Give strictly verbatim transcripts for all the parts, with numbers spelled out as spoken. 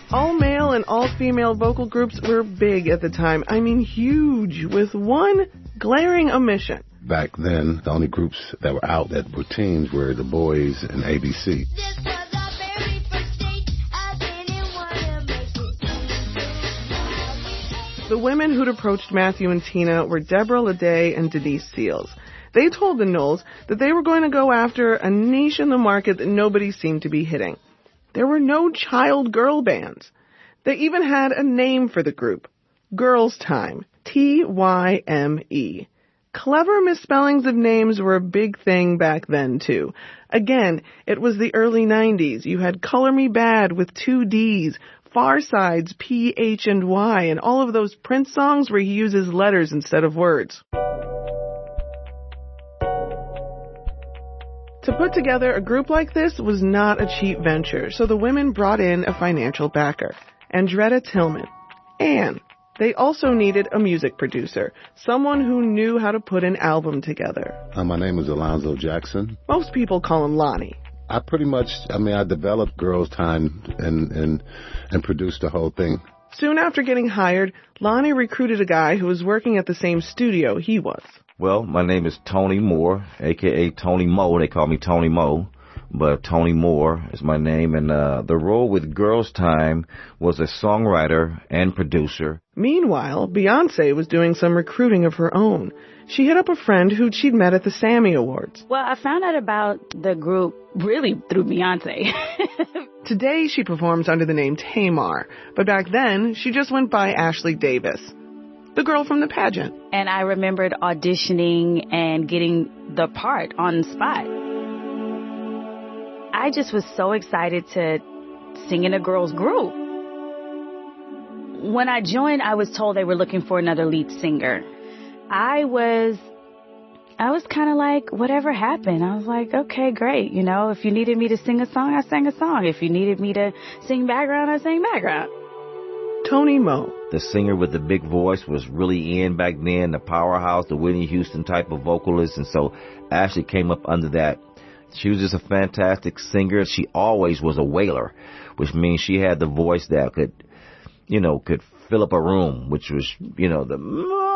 All-male and all-female vocal groups were big at the time. I mean huge, with one glaring omission. Back then, the only groups that were out that were teens were the Boys and A B C. The women who'd approached Matthew and Tina were Deborah Leday and Denise Seals. They told the Knowles that they were going to go after a niche in the market that nobody seemed to be hitting. There were no child girl bands. They even had a name for the group, Girls Tyme, T Y M E. Clever misspellings of names were a big thing back then, too. Again, it was the early nineties. You had Color Me Bad with two D's, Far Side's P, H, and Y, and all of those Prince songs where he uses letters instead of words. To put together a group like this was not a cheap venture, so the women brought in a financial backer, Andretta Tillman. And they also needed a music producer, someone who knew how to put an album together. Uh, my name is Alonzo Jackson. Most people call him Lonnie. I pretty much, I mean, I developed Girls Tyme and, and, and produced the whole thing. Soon after getting hired, Lonnie recruited a guy who was working at the same studio he was. Well, my name is Tony Moore, a k a. Tony Mo. They call me Tony Mo, but Tony Moore is my name. And uh, the role with Girls Tyme was a songwriter and producer. Meanwhile, Beyonce was doing some recruiting of her own. She hit up a friend who she'd met at the Sammy Awards. Well, I found out about the group really through Beyonce. Today, she performs under the name Tamar, but back then, she just went by Ashley Davis, the girl from the pageant. And I remembered auditioning and getting the part on the spot. I just was so excited to sing in a girls' group. When I joined, I was told they were looking for another lead singer. I was, I was kind of like, whatever happened. I was like, okay, great. You know, if you needed me to sing a song, I sang a song. If you needed me to sing background, I sang background. Tony Mo. The singer with the big voice was really in back then, the powerhouse, the Whitney Houston type of vocalist. And so Ashley came up under that. She was just a fantastic singer. She always was a wailer, which means she had the voice that could, you know, could fill up a room, which was, you know, the,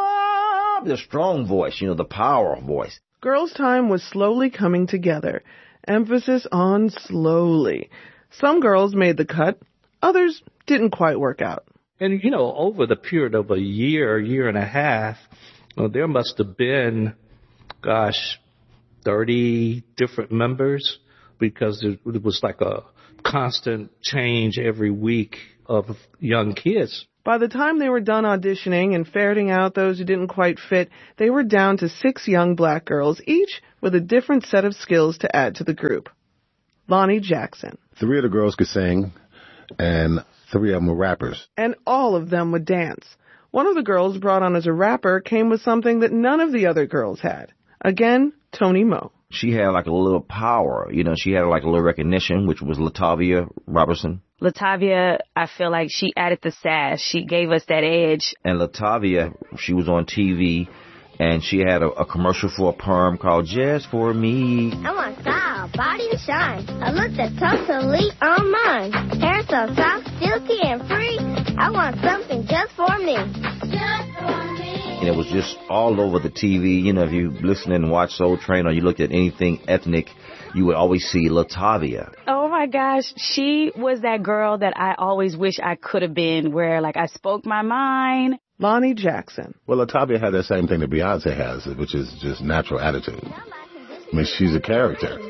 the strong voice, you know, the power voice. Girls Tyme was slowly coming together. Emphasis on slowly. Some girls made the cut. Others didn't quite work out. And, you know, over the period of a year, year and a half, well, there must have been, gosh, thirty different members, because it was like a constant change every week of young kids. By the time they were done auditioning and ferreting out those who didn't quite fit, they were down to six young black girls, each with a different set of skills to add to the group. Lonnie Jackson. Three of the girls could sing, and three of them were rappers. And all of them would dance. One of the girls brought on as a rapper came with something that none of the other girls had. Again, Tony Mo. She had like a little power, you know, she had like a little recognition, which was Latavia Robertson. Latavia, I feel like she added the sass. She gave us that edge. And Latavia, she was on T V, and she had a, a commercial for a perm called Just For Me. I want style, body and shine. I look that totally on mine. Hair so soft, silky and free. I want something just for me. Just for me. And it was just all over the T V. You know, if you listen and watch Soul Train or you looked at anything ethnic, you would always see Latavia. Oh, my gosh. She was that girl that I always wish I could have been, where, like, I spoke my mind. Lonnie Jackson. Well, Latavia had that same thing that Beyonce has, which is just natural attitude. I mean, she's a character.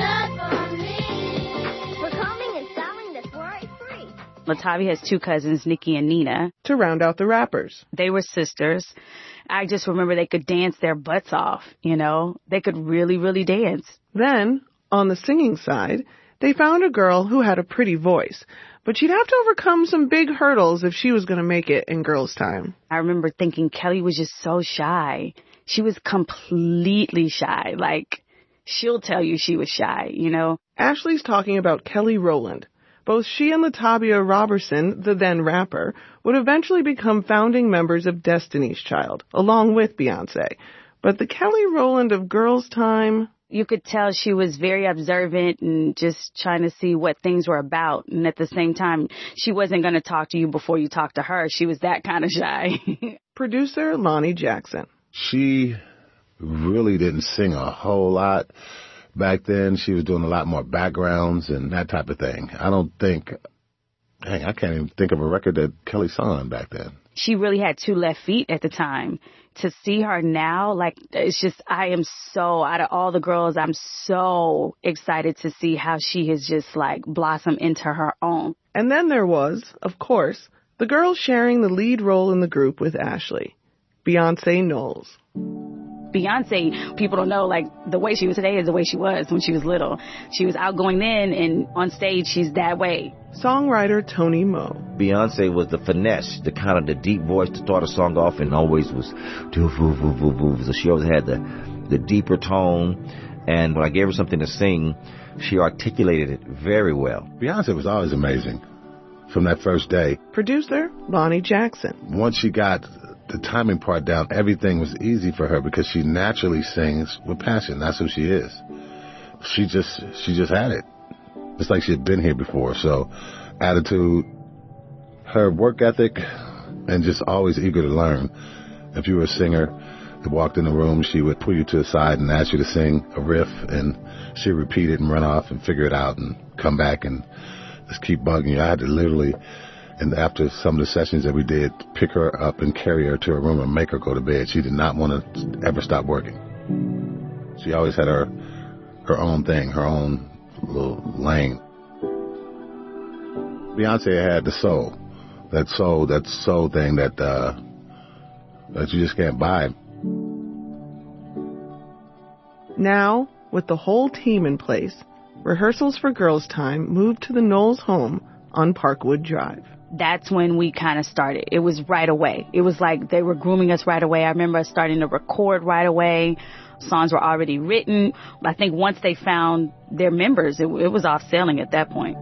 Latavia has two cousins, Nikki and Nina. To round out the rappers. They were sisters. I just remember they could dance their butts off, you know. They could really, really dance. Then, on the singing side, they found a girl who had a pretty voice, but she'd have to overcome some big hurdles if she was going to make it in Girls Tyme. I remember thinking Kelly was just so shy. She was completely shy. Like, she'll tell you she was shy, you know. Ashley's talking about Kelly Rowland. Both she and Latavia Robertson, the then rapper, would eventually become founding members of Destiny's Child, along with Beyonce. But the Kelly Rowland of Girls Tyme... You could tell she was very observant and just trying to see what things were about. And at the same time, she wasn't going to talk to you before you talked to her. She was that kind of shy. Producer Lonnie Jackson. She really didn't sing a whole lot back then. She was doing a lot more backgrounds and that type of thing. I don't think, dang, I can't even think of a record that Kelly sung on back then. She really had two left feet at the time. To see her now, like, it's just, I am so, out of all the girls, I'm so excited to see how she has just, like, blossomed into her own. And then there was, of course, the girl sharing the lead role in the group with Ashley, Beyonce Knowles. Beyonce, people don't know, like, the way she was today is the way she was when she was little. She was outgoing then, and on stage, she's that way. Songwriter Tony Moe. Beyonce was the finesse, the kind of the deep voice to start a song off, and always was doo voo voo voo voo. So she always had the the deeper tone, and when I gave her something to sing, she articulated it very well. Beyonce was always amazing from that first day. Producer Lonnie Jackson. Once she got the timing part down, everything was easy for her because she naturally sings with passion. That's who she is. She just she just had it. It's like she had been here before. So attitude, her work ethic, and just always eager to learn. If you were a singer that walked in the room, she would pull you to the side and ask you to sing a riff, and she'd repeat it and run off and figure it out and come back and just keep bugging you. I had to literally, and after some of the sessions that we did, pick her up and carry her to her room and make her go to bed. She did not want to ever stop working. She always had her her own thing, her own little lane. Beyonce had the soul, that soul, that soul thing that uh, that you just can't buy. Now, with the whole team in place, rehearsals for Girls Time moved to the Knowles home on Parkwood Drive. That's when we kind of started. It was right away. It was like they were grooming us right away. I remember us starting to record right away. Songs were already written. I think once they found their members, it, it was off sailing at that point.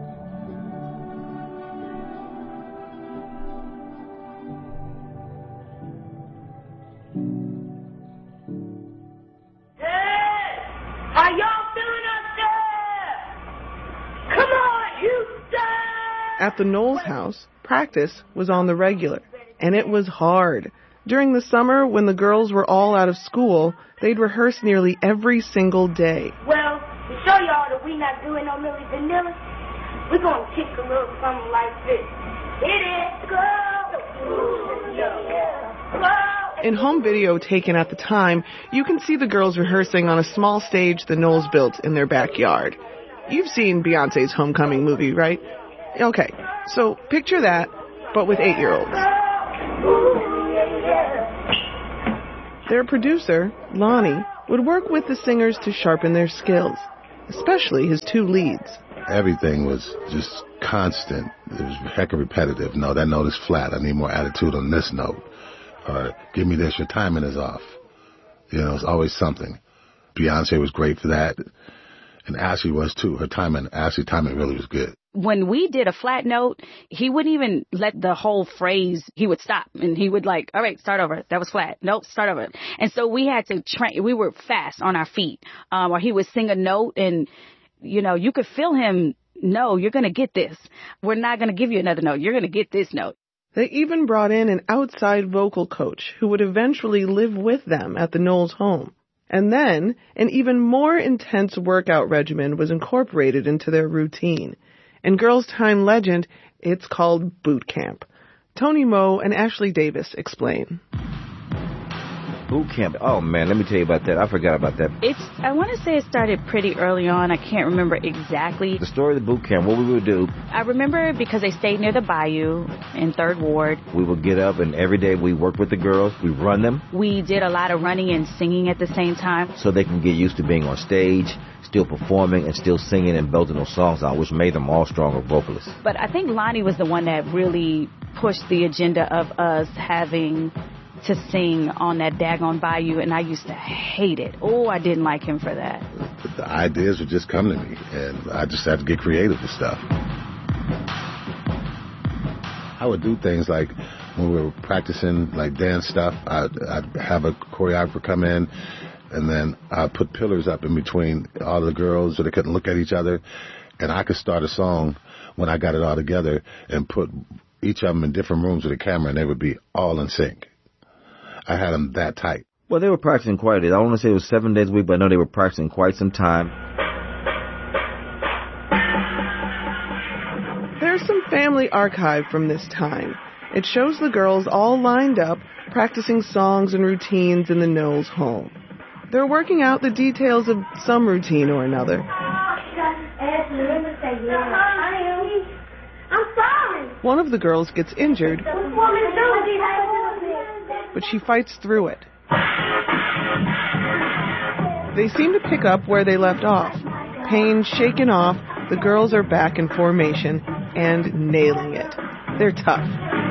Hey! Are y'all feeling us there? Come on, Houston! At the Knowles house, practice was on the regular, and it was hard. During the summer, when the girls were all out of school, they'd rehearse nearly every single day. Well, to show y'all that we not doing no Milli Vanilli, we're going to kick a little something like this. Hit it, go! Go! In home video taken at the time, you can see the girls rehearsing on a small stage the Knowles built in their backyard. You've seen Beyonce's Homecoming movie, right? Okay, so picture that, but with eight-year-olds. Their producer, Lonnie, would work with the singers to sharpen their skills, especially his two leads. Everything was just constant. It was heck of repetitive. No, that note is flat. I need more attitude on this note. Or give me this, your timing is off. You know, it's always something. Beyonce was great for that. And Ashley was too. Her timing, Ashley's timing really was good. When we did a flat note, he wouldn't even let the whole phrase, he would stop and he would like, all right, start over. That was flat. Nope, start over. And so we had to train, we were fast on our feet. Um, or he would sing a note and, you know, you could feel him, no, you're going to get this. We're not going to give you another note. You're going to get this note. They even brought in an outside vocal coach who would eventually live with them at the Knowles home. And then an even more intense workout regimen was incorporated into their routine. In Girls Time legend, it's called boot camp. Tony Moe and Ashley Davis explain. Boot camp. Oh, man, let me tell you about that. I forgot about that. It's, I want to say it started pretty early on. I can't remember exactly. The story of the boot camp, what we would do. I remember because they stayed near the bayou in Third Ward. We would get up, and every day we worked with the girls. We run them. We did a lot of running and singing at the same time. So they can get used to being on stage, still performing, and still singing and belting those songs out, which made them all stronger vocalists. But I think Lonnie was the one that really pushed the agenda of us having to sing on that daggone bayou, and I used to hate it. Oh, I didn't like him for that. The ideas would just come to me, and I just had to get creative with stuff. I would do things like when we were practicing, like dance stuff, I'd, I'd have a choreographer come in, and then I put pillars up in between all the girls so they couldn't look at each other, and I could start a song when I got it all together and put each of them in different rooms with a camera, and they would be all in sync. I had them that tight. Well, they were practicing quite a bit. I don't want to say it was seven days a week, but I know they were practicing quite some time. There's some family archive from this time. It shows the girls all lined up, practicing songs and routines in the Knowles home. They're working out the details of some routine or another. One of the girls gets injured, but she fights through it. They seem to pick up where they left off. Pain shaken off, the girls are back in formation and nailing it. They're tough.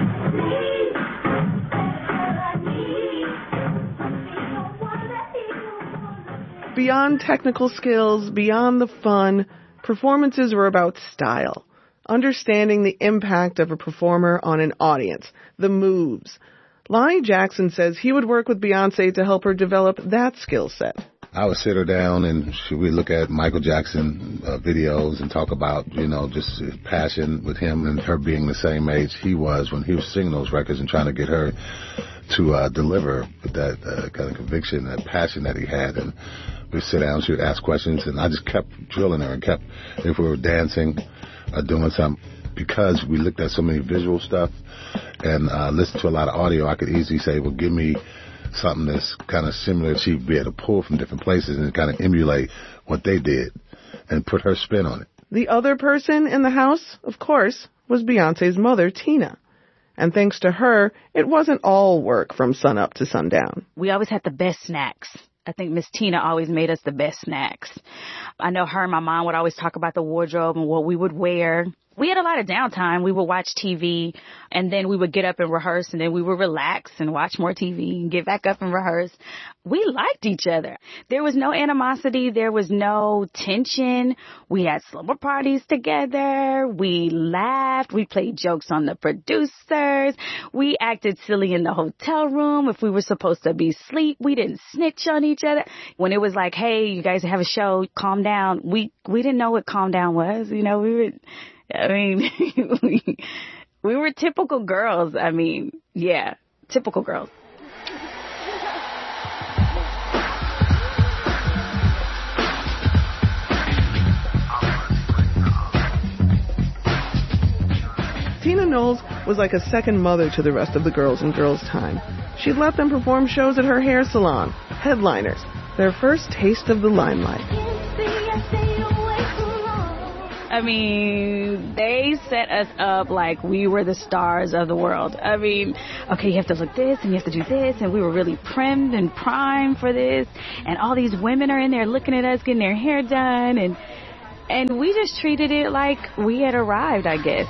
Beyond technical skills, beyond the fun, performances were about style. Understanding the impact of a performer on an audience, the moves. Lonnie Jackson says he would work with Beyonce to help her develop that skill set. I would sit her down and she would look at Michael Jackson uh, videos and talk about, you know, just his passion with him and her being the same age he was when he was singing those records and trying to get her to uh, deliver with that uh, kind of conviction, that passion that he had. And we'd sit down, she would ask questions, and I just kept drilling her and kept, if we were dancing or doing something, because we looked at so many visual stuff and uh, listened to a lot of audio, I could easily say, well, give me something that's kind of similar. She'd be able to pull from different places and kind of emulate what they did and put her spin on it. The other person in the house, of course, was Beyonce's mother, Tina. And thanks to her, it wasn't all work from sunup to sundown. We always had the best snacks. I think Miss Tina always made us the best snacks. I know her and my mom would always talk about the wardrobe and what we would wear. We had a lot of downtime. We would watch T V, and then we would get up and rehearse, and then we would relax and watch more T V and get back up and rehearse. We liked each other. There was no animosity. There was no tension. We had slumber parties together. We laughed. We played jokes on the producers. We acted silly in the hotel room. If we were supposed to be asleep, we didn't snitch on each other. When it was like, hey, you guys have a show, calm down, we, we didn't know what calm down was. You know, we were... I mean, we, we were typical girls. I mean, yeah, typical girls. Tina Knowles was like a second mother to the rest of the girls in Girls Time. She'd let them perform shows at her hair salon, headliners, their first taste of the limelight. I mean, they set us up like we were the stars of the world. I mean, okay, you have to look this and you have to do this, and we were really primed and primed for this, and all these women are in there looking at us getting their hair done, and and we just treated it like we had arrived, I guess.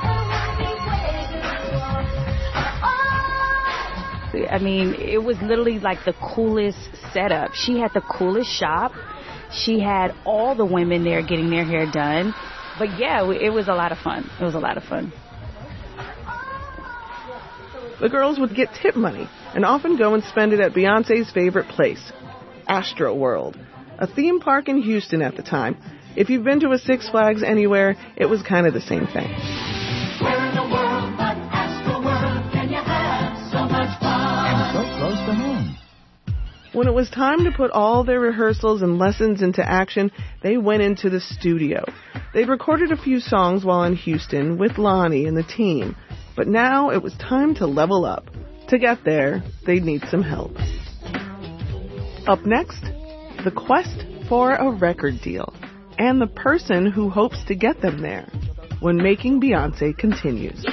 I mean, it was literally like the coolest setup. She had the coolest shop. She had all the women there getting their hair done. But yeah, it was a lot of fun. It was a lot of fun. The girls would get tip money and often go and spend it at Beyonce's favorite place, Astro World, a theme park in Houston at the time. If you've been to a Six Flags anywhere, it was kind of the same thing. Where in the world but Astro World can you have so much fun? And so close to home. When it was time to put all their rehearsals and lessons into action, they went into the studio. They'd recorded a few songs while in Houston with Lonnie and the team, but now it was time to level up. To get there, they'd need some help. Up next, the quest for a record deal, and the person who hopes to get them there, when Making Beyonce continues.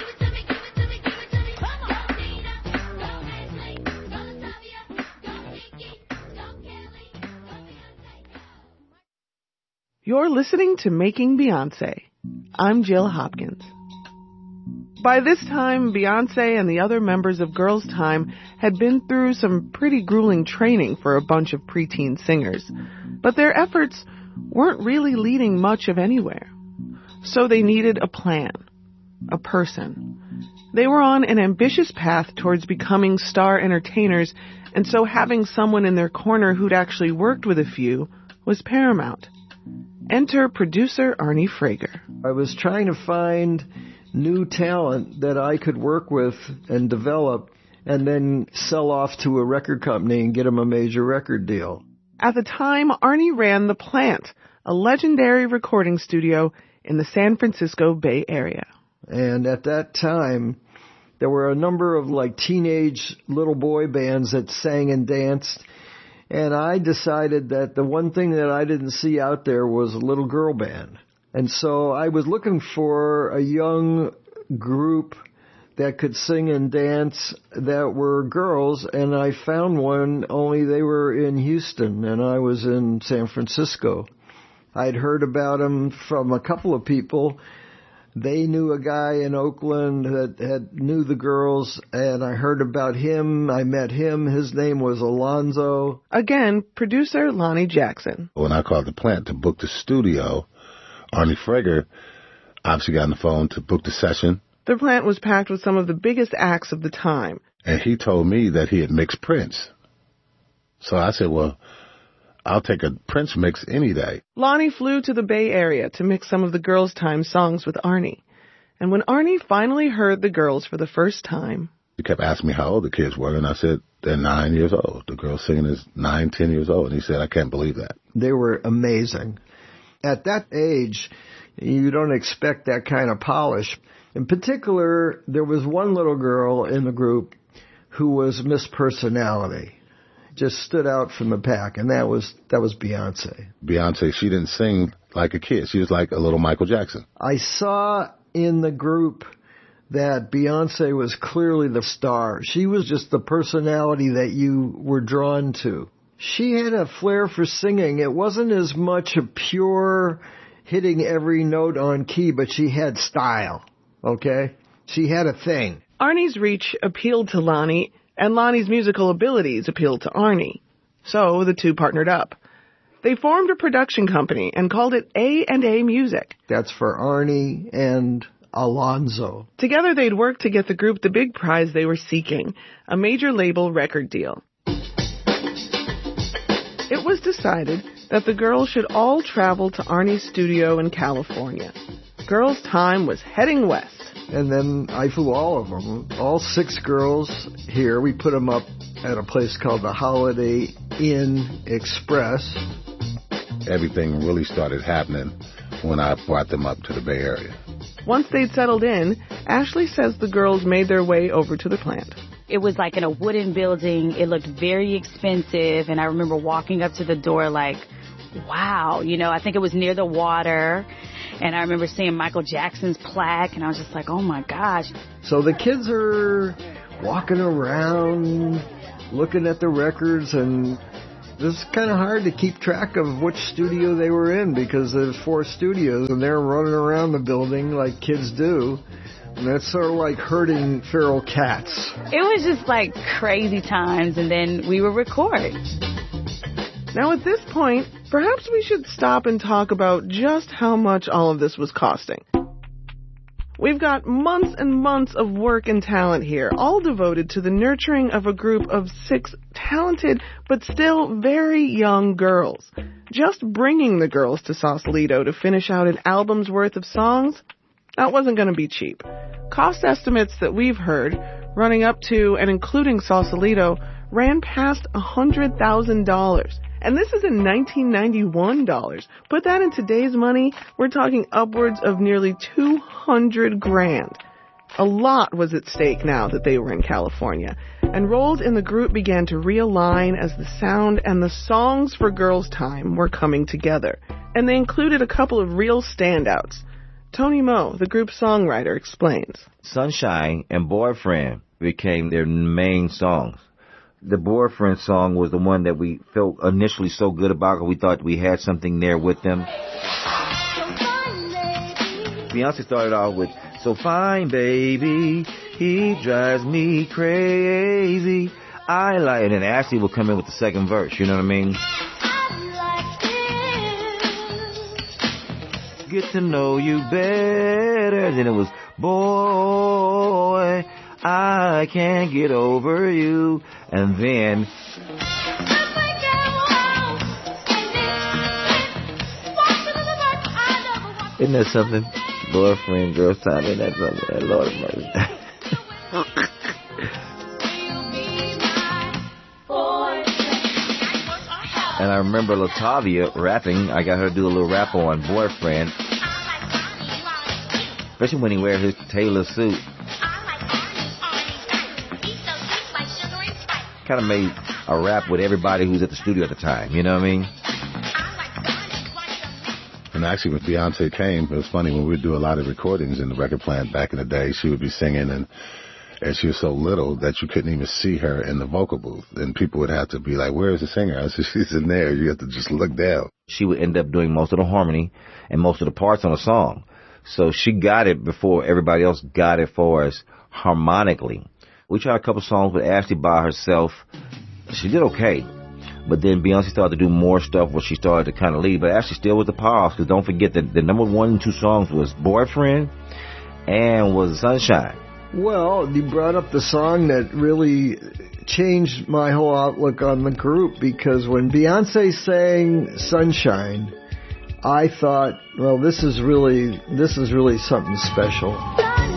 You're listening to Making Beyonce. I'm Jill Hopkins. By this time, Beyonce and the other members of Girls Time had been through some pretty grueling training for a bunch of preteen singers, but their efforts weren't really leading much of anywhere. So they needed a plan. a person. They were on an ambitious path towards becoming star entertainers, and so having someone in their corner who'd actually worked with a few was paramount. Enter producer Arnie Frager. I was trying to find new talent that I could work with and develop and then sell off to a record company and get them a major record deal. At the time, Arnie ran The Plant, a legendary recording studio in the San Francisco Bay Area. And at that time, there were a number of like teenage little boy bands that sang and danced. And I decided that the one thing that I didn't see out there was a little girl band. And so I was looking for a young group that could sing and dance that were girls, and I found one, only they were in Houston, and I was in San Francisco. I'd heard about them from a couple of people. They knew a guy in Oakland that had knew the girls, and I heard about him. I met him. His name was Alonzo. Again, producer Lonnie Jackson. When I called the plant to book the studio, Arnie Frager obviously got on the phone to book the session. The Plant was packed with some of the biggest acts of the time. And he told me that he had mixed Prince. So I said, well, I'll take a Prince mix any day. Lonnie flew to the Bay Area to mix some of the Girls' Time songs with Arnie. And when Arnie finally heard the girls for the first time... He kept asking me how old the kids were, and I said, they're nine years old. The girl singing is nine, ten years old. And he said, I can't believe that. They were amazing. At that age, you don't expect that kind of polish. In particular, there was one little girl in the group who was Miss Personality. Just stood out from the pack, and that was that was Beyonce. Beyonce, she didn't sing like a kid. She was like a little Michael Jackson. I saw in the group that Beyonce was clearly the star. She was just the personality that you were drawn to. She had a flair for singing. It wasn't as much a pure hitting every note on key, but she had style. Okay? She had a thing. Arnie's reach appealed to Lonnie, and Lonnie's musical abilities appealed to Arnie. So the two partnered up. They formed a production company and called it A and A Music. That's for Arnie and Alonzo. Together they'd work to get the group the big prize they were seeking, a major label record deal. It was decided that the girls should all travel to Arnie's studio in California. Girls' Time was heading west. And then I flew all of them, all six girls here. We put them up at a place called the Holiday Inn Express. Everything really started happening when I brought them up to the Bay Area. Once they'd settled in, Ashley says the girls made their way over to the plant. It was like in a wooden building. It looked very expensive, and I remember walking up to the door like, wow, you know, I think it was near the water. And I remember seeing Michael Jackson's plaque, and I was just like, oh, my gosh. So the kids are walking around, looking at the records, and it's kind of hard to keep track of which studio they were in because there's four studios, and they're running around the building like kids do. And that's sort of like herding feral cats. It was just like crazy times, and then we would record. Now, at this point, perhaps we should stop and talk about just how much all of this was costing. We've got months and months of work and talent here, all devoted to the nurturing of a group of six talented but still very young girls. Just bringing the girls to Sausalito to finish out an album's worth of songs, that wasn't going to be cheap. Cost estimates that we've heard, running up to and including Sausalito, ran past one hundred thousand dollars. And this is in nineteen ninety-one dollars. Put that in today's money, we're talking upwards of nearly two hundred grand. A lot was at stake now that they were in California. And roles in the group began to realign as the sound and the songs for Girls' Time were coming together. And they included a couple of real standouts. Tony Moe, the group's songwriter, explains. Sunshine and Boyfriend became their main songs. The Boyfriend song was the one that we felt initially so good about because we thought we had something there with them. Beyonce started off with, so fine, baby, he drives me crazy. I like it. And Ashley will come in with the second verse, you know what I mean? Get to know you better. Then it was boy, I can't get over you. And then isn't that something? Boyfriend, girl, time, isn't that something? Lord of mercy. And I remember Latavia rapping. I got her to do a little rap on Boyfriend. Especially when he wears his tailor suit. Kind of made a rap with everybody who was at the studio at the time. You know what I mean? And actually, when Beyonce came, it was funny when we would do a lot of recordings in the record plant back in the day. She would be singing, and and she was so little that you couldn't even see her in the vocal booth, and people would have to be like, "Where is the singer?" I said, "She's in there." You have to just look down. She would end up doing most of the harmony and most of the parts on a song, so she got it before everybody else got it for us harmonically. We tried a couple songs with Ashley by herself. She did okay. But then Beyonce started to do more stuff where she started to kind of lead. But Ashley still was the powerhouse, because don't forget that the number one and two songs was Boyfriend and was Sunshine. Well, you brought up the song that really changed my whole outlook on the group, because when Beyonce sang Sunshine, I thought, well, this is really, this is really something special.